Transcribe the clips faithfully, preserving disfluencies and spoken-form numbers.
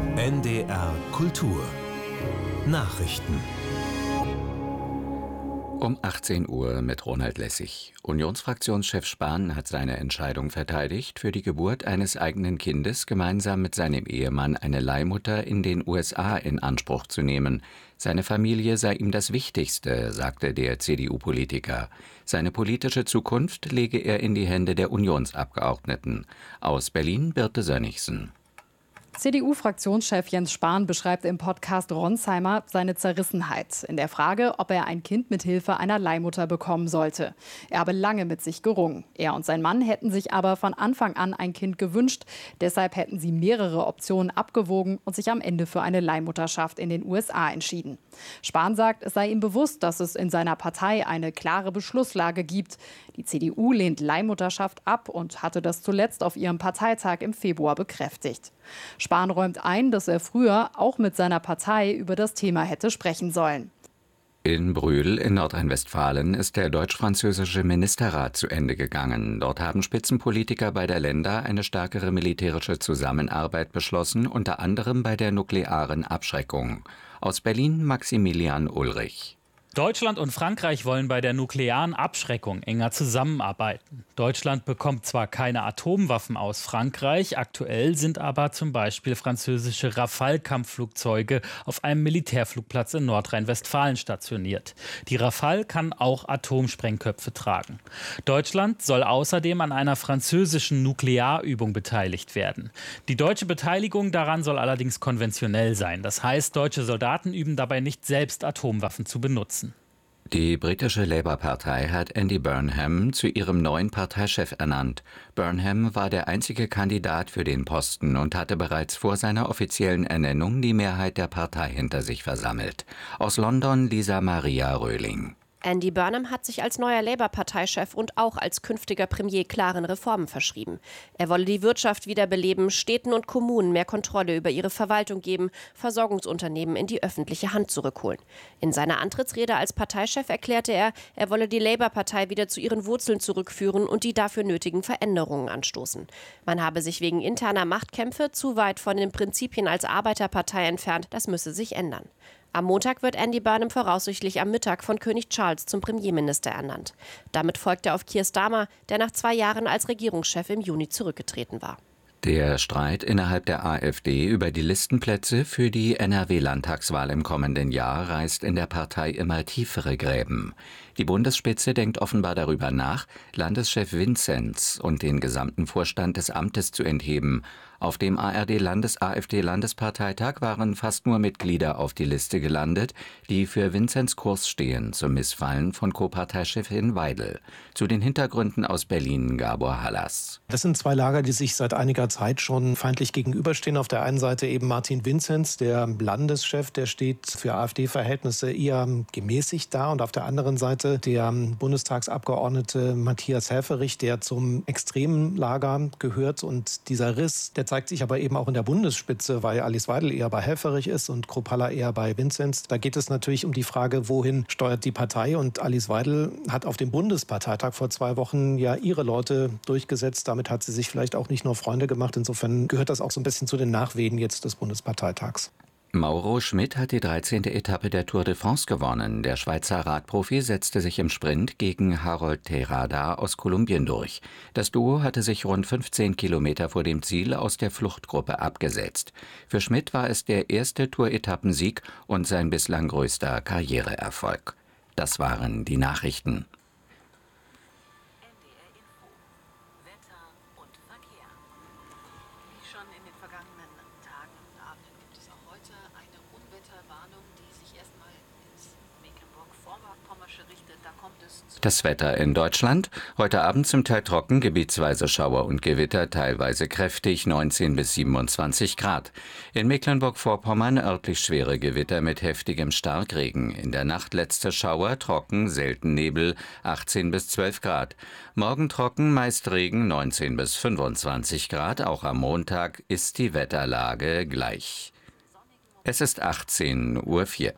N D R Kultur Nachrichten Um achtzehn Uhr mit Ronald Lessig. Unionsfraktionschef Spahn hat seine Entscheidung verteidigt, für die Geburt eines eigenen Kindes gemeinsam mit seinem Ehemann eine Leihmutter in den U S A in Anspruch zu nehmen. Seine Familie sei ihm das Wichtigste, sagte der C D U-Politiker. Seine politische Zukunft lege er in die Hände der Unionsabgeordneten. Aus Berlin Birte Sönnigsen. C D U-Fraktionschef Jens Spahn beschreibt im Podcast Ronsheimer seine Zerrissenheit in der Frage, ob er ein Kind mit Hilfe einer Leihmutter bekommen sollte. Er habe lange mit sich gerungen. Er und sein Mann hätten sich aber von Anfang an ein Kind gewünscht. Deshalb hätten sie mehrere Optionen abgewogen und sich am Ende für eine Leihmutterschaft in den U S A entschieden. Spahn sagt, es sei ihm bewusst, dass es in seiner Partei eine klare Beschlusslage gibt. Die C D U lehnt Leihmutterschaft ab und hatte das zuletzt auf ihrem Parteitag im Februar bekräftigt. Spahn räumt ein, dass er früher auch mit seiner Partei über das Thema hätte sprechen sollen. In Brühl in Nordrhein-Westfalen ist der deutsch-französische Ministerrat zu Ende gegangen. Dort haben Spitzenpolitiker beider Länder eine stärkere militärische Zusammenarbeit beschlossen, unter anderem bei der nuklearen Abschreckung. Aus Berlin Maximilian Ulrich. Deutschland und Frankreich wollen bei der nuklearen Abschreckung enger zusammenarbeiten. Deutschland bekommt zwar keine Atomwaffen aus Frankreich, aktuell sind aber zum Beispiel französische Rafale-Kampfflugzeuge auf einem Militärflugplatz in Nordrhein-Westfalen stationiert. Die Rafale kann auch Atomsprengköpfe tragen. Deutschland soll außerdem an einer französischen Nuklearübung beteiligt werden. Die deutsche Beteiligung daran soll allerdings konventionell sein. Das heißt, deutsche Soldaten üben dabei nicht selbst Atomwaffen zu benutzen. Die britische Labour-Partei hat Andy Burnham zu ihrem neuen Parteichef ernannt. Burnham war der einzige Kandidat für den Posten und hatte bereits vor seiner offiziellen Ernennung die Mehrheit der Partei hinter sich versammelt. Aus London Lisa Maria Röhling. Andy Burnham hat sich als neuer Labour-Parteichef und auch als künftiger Premier klaren Reformen verschrieben. Er wolle die Wirtschaft wiederbeleben, Städten und Kommunen mehr Kontrolle über ihre Verwaltung geben, Versorgungsunternehmen in die öffentliche Hand zurückholen. In seiner Antrittsrede als Parteichef erklärte er, er wolle die Labour-Partei wieder zu ihren Wurzeln zurückführen und die dafür nötigen Veränderungen anstoßen. Man habe sich wegen interner Machtkämpfe zu weit von den Prinzipien als Arbeiterpartei entfernt, das müsse sich ändern. Am Montag wird Andy Burnham voraussichtlich am Mittag von König Charles zum Premierminister ernannt. Damit folgt er auf Keir Starmer, der nach zwei Jahren als Regierungschef im Juni zurückgetreten war. Der Streit innerhalb der AfD über die Listenplätze für die N R W-Landtagswahl im kommenden Jahr reißt in der Partei immer tiefere Gräben. Die Bundesspitze denkt offenbar darüber nach, Landeschef Vinzenz und den gesamten Vorstand des Amtes zu entheben. Auf dem A R D-Landes-AfD-Landesparteitag waren fast nur Mitglieder auf die Liste gelandet, die für Vinzenz Kurs stehen, zum Missfallen von Co-Parteichefin Weidel. Zu den Hintergründen aus Berlin Gabor Hallas. Das sind zwei Lager, die sich seit einiger Zeit schon feindlich gegenüberstehen. Auf der einen Seite eben Martin Vinzenz, der Landeschef, der steht für AfD-Verhältnisse eher gemäßigt da. Und auf der anderen Seite der Bundestagsabgeordnete Matthias Helfferich, der zum extremen Lager gehört. Und dieser Riss, der zeigt sich aber eben auch in der Bundesspitze, weil Alice Weidel eher bei Helfferich ist und Kruppalla eher bei Vinzenz. Da geht es natürlich um die Frage, wohin steuert die Partei? Und Alice Weidel hat auf dem Bundesparteitag vor zwei Wochen ja ihre Leute durchgesetzt. Damit hat sie sich vielleicht auch nicht nur Freunde gemacht. Insofern gehört das auch so ein bisschen zu den Nachwehen jetzt des Bundesparteitags. Mauro Schmid hat die dreizehnte Etappe der Tour de France gewonnen. Der Schweizer Radprofi setzte sich im Sprint gegen Harold Terada aus Kolumbien durch. Das Duo hatte sich rund fünfzehn Kilometer vor dem Ziel aus der Fluchtgruppe abgesetzt. Für Schmid war es der erste Tour-Etappensieg und sein bislang größter Karriereerfolg. Das waren die Nachrichten. Schon in den vergangenen Tagen und Abenden gibt es auch heute eine Unwetterwarnung, die sich erstmal ins Mecklenburg-Vorpommersche richtet. Da kommt es zu Das Wetter in Deutschland. Heute Abend zum Teil trocken, gebietsweise Schauer und Gewitter, teilweise kräftig, neunzehn bis siebenundzwanzig Grad. In Mecklenburg-Vorpommern örtlich schwere Gewitter mit heftigem Starkregen. In der Nacht letzte Schauer, trocken, selten Nebel, achtzehn bis zwölf Grad. Morgen trocken, meist Regen, neunzehn bis fünfundzwanzig Grad. Auch am Montag ist die Wetterlage gleich. Es ist achtzehn Uhr vier.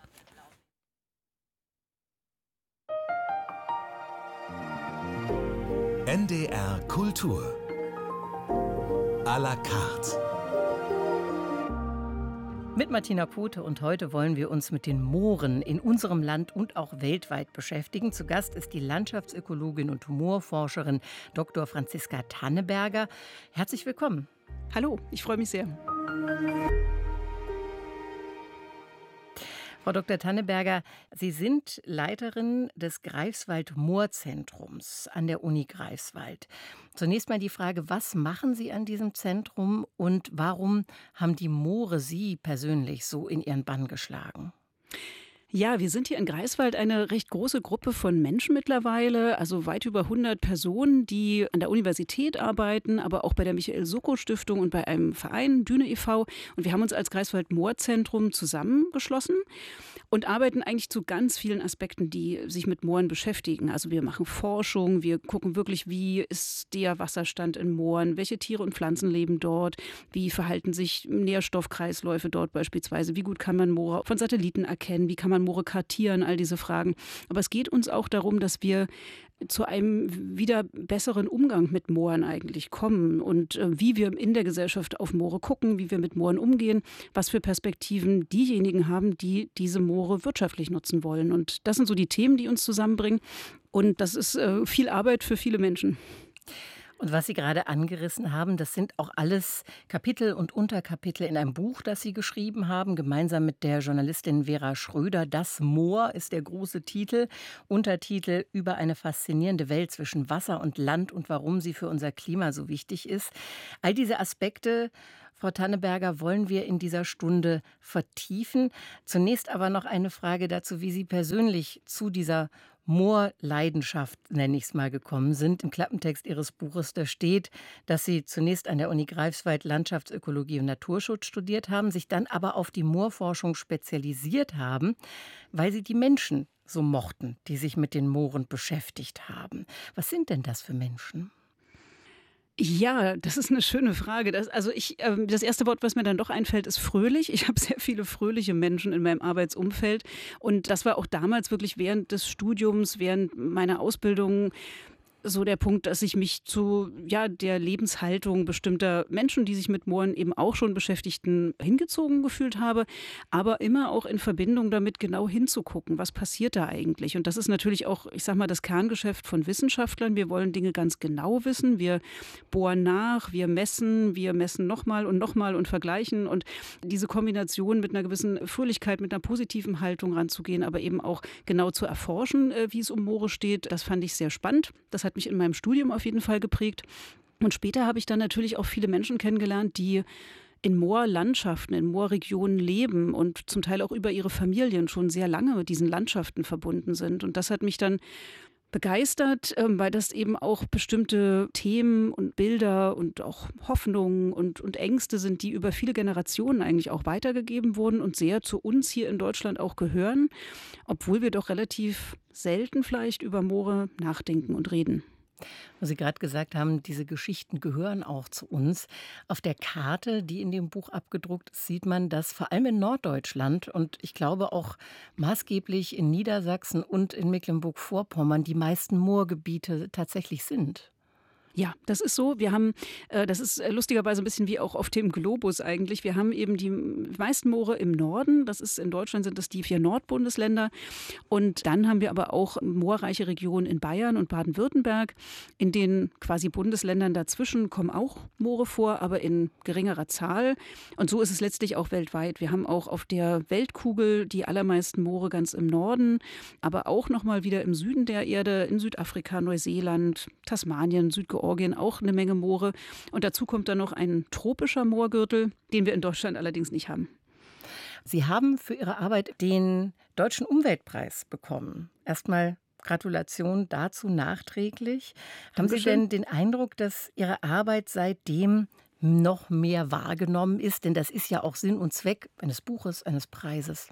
N D R Kultur à la carte. Mit Martina Kote und heute wollen wir uns mit den Mooren in unserem Land und auch weltweit beschäftigen. Zu Gast ist die Landschaftsökologin und Moorforscherin Doktor Franziska Tanneberger. Herzlich willkommen. Hallo, ich freue mich sehr. Frau Doktor Tanneberger, Sie sind Leiterin des Greifswald-Moorzentrums an der Uni Greifswald. Zunächst mal die Frage, was machen Sie an diesem Zentrum und warum haben die Moore Sie persönlich so in Ihren Bann geschlagen? Ja, wir sind hier in Greifswald eine recht große Gruppe von Menschen mittlerweile, also weit über hundert Personen, die an der Universität arbeiten, aber auch bei der Michael-Soko-Stiftung und bei einem Verein, Düne e V. Und wir haben uns als Greifswald-Moorzentrum zusammengeschlossen und arbeiten eigentlich zu ganz vielen Aspekten, die sich mit Mooren beschäftigen. Also wir machen Forschung, wir gucken wirklich, wie ist der Wasserstand in Mooren, welche Tiere und Pflanzen leben dort, wie verhalten sich Nährstoffkreisläufe dort beispielsweise, wie gut kann man Moore von Satelliten erkennen, wie kann man Moore kartieren, all diese Fragen. Aber es geht uns auch darum, dass wir zu einem wieder besseren Umgang mit Mooren eigentlich kommen und äh, wie wir in der Gesellschaft auf Moore gucken, wie wir mit Mooren umgehen, was für Perspektiven diejenigen haben, die diese Moore wirtschaftlich nutzen wollen. Und das sind so die Themen, die uns zusammenbringen. Und das ist äh, viel Arbeit für viele Menschen. Und was Sie gerade angerissen haben, das sind auch alles Kapitel und Unterkapitel in einem Buch, das Sie geschrieben haben, gemeinsam mit der Journalistin Vera Schröder. Das Moor ist der große Titel. Untertitel über eine faszinierende Welt zwischen Wasser und Land und warum sie für unser Klima so wichtig ist. All diese Aspekte, Frau Tanneberger, wollen wir in dieser Stunde vertiefen. Zunächst aber noch eine Frage dazu, wie Sie persönlich zu dieser Moorleidenschaft, nenne ich es mal, gekommen sind. Im Klappentext Ihres Buches, da steht, dass Sie zunächst an der Uni Greifswald Landschaftsökologie und Naturschutz studiert haben, sich dann aber auf die Moorforschung spezialisiert haben, weil Sie die Menschen so mochten, die sich mit den Mooren beschäftigt haben. Was sind denn das für Menschen? Ja, das ist eine schöne Frage. Das, also ich, äh, das erste Wort, was mir dann doch einfällt, ist fröhlich. Ich habe sehr viele fröhliche Menschen in meinem Arbeitsumfeld. Und das war auch damals wirklich während des Studiums, während meiner Ausbildung so der Punkt, dass ich mich zu ja, der Lebenshaltung bestimmter Menschen, die sich mit Mooren eben auch schon beschäftigten, hingezogen gefühlt habe, aber immer auch in Verbindung damit genau hinzugucken, was passiert da eigentlich. Und das ist natürlich auch, ich sag mal, das Kerngeschäft von Wissenschaftlern. Wir wollen Dinge ganz genau wissen. Wir bohren nach, wir messen, wir messen nochmal und nochmal und vergleichen. Und diese Kombination mit einer gewissen Fröhlichkeit, mit einer positiven Haltung ranzugehen, aber eben auch genau zu erforschen, wie es um Moore steht, das fand ich sehr spannend. Das hat mich in meinem Studium auf jeden Fall geprägt. Und später habe ich dann natürlich auch viele Menschen kennengelernt, die in Moorlandschaften, in Moorregionen leben und zum Teil auch über ihre Familien schon sehr lange mit diesen Landschaften verbunden sind. Und das hat mich dann begeistert, weil das eben auch bestimmte Themen und Bilder und auch Hoffnungen und, und Ängste sind, die über viele Generationen eigentlich auch weitergegeben wurden und sehr zu uns hier in Deutschland auch gehören, obwohl wir doch relativ selten vielleicht über Moore nachdenken und reden. Was Sie gerade gesagt haben, diese Geschichten gehören auch zu uns. Auf der Karte, die in dem Buch abgedruckt ist, sieht man, dass vor allem in Norddeutschland und ich glaube auch maßgeblich in Niedersachsen und in Mecklenburg-Vorpommern die meisten Moorgebiete tatsächlich sind. Ja, das ist so. Wir haben, äh, das ist lustigerweise ein bisschen wie auch auf dem Globus eigentlich. Wir haben eben die meisten Moore im Norden. Das ist in Deutschland sind das die vier Nordbundesländer. Und dann haben wir aber auch moorreiche Regionen in Bayern und Baden-Württemberg. In den quasi Bundesländern dazwischen kommen auch Moore vor, aber in geringerer Zahl. Und so ist es letztlich auch weltweit. Wir haben auch auf der Weltkugel die allermeisten Moore ganz im Norden, aber auch nochmal wieder im Süden der Erde, in Südafrika, Neuseeland, Tasmanien, Südgeorgien. Georgien auch eine Menge Moore. Und dazu kommt dann noch ein tropischer Moorgürtel, den wir in Deutschland allerdings nicht haben. Sie haben für Ihre Arbeit den Deutschen Umweltpreis bekommen. Erstmal Gratulation dazu nachträglich. Haben Sie denn den Eindruck, dass Ihre Arbeit seitdem noch mehr wahrgenommen ist? Denn das ist ja auch Sinn und Zweck eines Buches, eines Preises.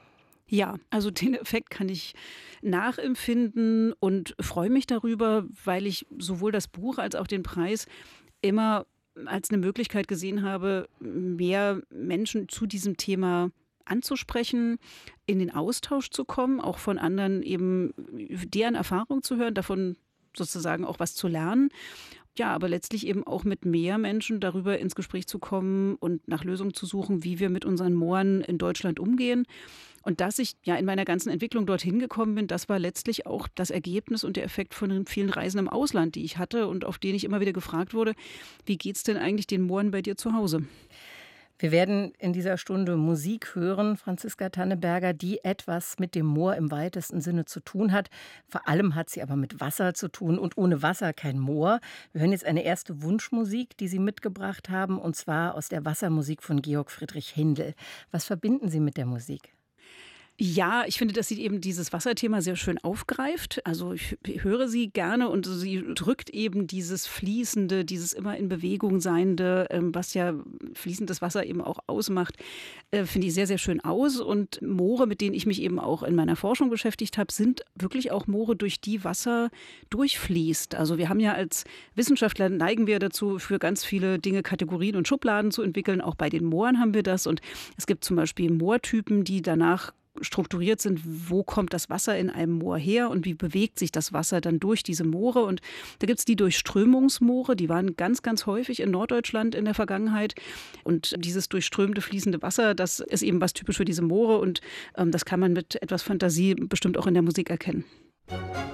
Ja, also den Effekt kann ich nachempfinden und freue mich darüber, weil ich sowohl das Buch als auch den Preis immer als eine Möglichkeit gesehen habe, mehr Menschen zu diesem Thema anzusprechen, in den Austausch zu kommen, auch von anderen eben deren Erfahrung zu hören, davon sozusagen auch was zu lernen. Ja, aber letztlich eben auch mit mehr Menschen darüber ins Gespräch zu kommen und nach Lösungen zu suchen, wie wir mit unseren Mooren in Deutschland umgehen. Und dass ich ja in meiner ganzen Entwicklung dorthin gekommen bin, das war letztlich auch das Ergebnis und der Effekt von den vielen Reisen im Ausland, die ich hatte und auf denen ich immer wieder gefragt wurde, wie geht's denn eigentlich den Mooren bei dir zu Hause? Wir werden in dieser Stunde Musik hören, Franziska Tanneberger, die etwas mit dem Moor im weitesten Sinne zu tun hat. Vor allem hat sie aber mit Wasser zu tun und ohne Wasser kein Moor. Wir hören jetzt eine erste Wunschmusik, die Sie mitgebracht haben, und zwar aus der Wassermusik von Georg Friedrich Händel. Was verbinden Sie mit der Musik? Ja, ich finde, dass sie eben dieses Wasserthema sehr schön aufgreift. Also ich höre sie gerne und sie drückt eben dieses Fließende, dieses immer in Bewegung Seiende, was ja fließendes Wasser eben auch ausmacht, finde ich sehr, sehr schön aus. Und Moore, mit denen ich mich eben auch in meiner Forschung beschäftigt habe, sind wirklich auch Moore, durch die Wasser durchfließt. Also wir haben ja als Wissenschaftler neigen wir dazu, für ganz viele Dinge Kategorien und Schubladen zu entwickeln. Auch bei den Mooren haben wir das. Und es gibt zum Beispiel Moortypen, die danach strukturiert sind, wo kommt das Wasser in einem Moor her und wie bewegt sich das Wasser dann durch diese Moore. Und da gibt es die Durchströmungsmoore, die waren ganz, ganz häufig in Norddeutschland in der Vergangenheit. Und dieses durchströmte, fließende Wasser, das ist eben was typisch für diese Moore und ähm, das kann man mit etwas Fantasie bestimmt auch in der Musik erkennen.